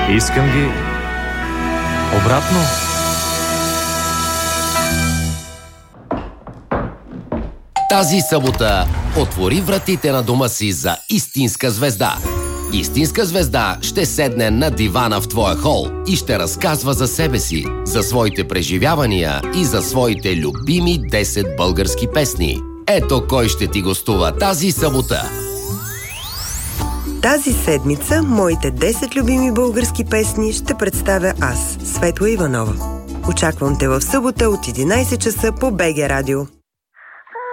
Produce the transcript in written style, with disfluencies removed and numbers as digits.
Искам ги обратно. Тази събота отвори вратите на дома си за истинска звезда. Истинска звезда ще седне на дивана в твоя хол и ще разказва за себе си, за своите преживявания и за своите любими 10 български песни. Ето кой ще ти гостува тази събота. Тази седмица моите 10 любими български песни ще представя аз, Светла Иванова. Очаквам те в събота от 11 часа по БГ Радио.